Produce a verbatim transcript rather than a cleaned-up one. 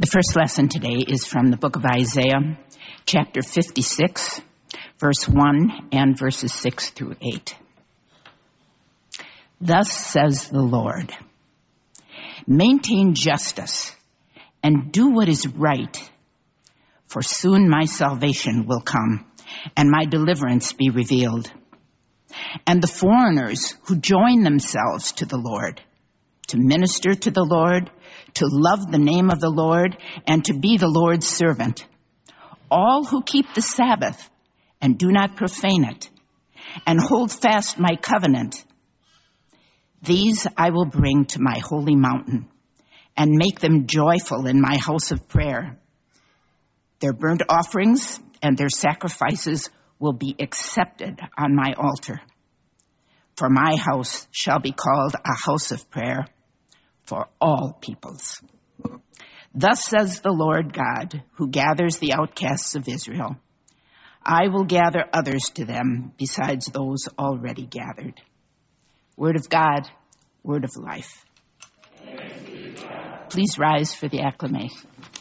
The first lesson today is from the book of Isaiah, chapter fifty-six, verse one and verses six through eight. Thus says the Lord, maintain justice and do what is right, for soon my salvation will come and my deliverance be revealed. And the foreigners who join themselves to the Lord, to minister to the Lord, to love the name of the Lord, and to be the Lord's servant, all who keep the Sabbath and do not profane it, and hold fast my covenant, these I will bring to my holy mountain and make them joyful in my house of prayer. Their burnt offerings and their sacrifices will be accepted on my altar. For my house shall be called a house of prayer for all peoples. Thus says the Lord God, who gathers the outcasts of Israel. I will gather others to them besides those already gathered. Word of God, word of life. Please rise for the acclamation.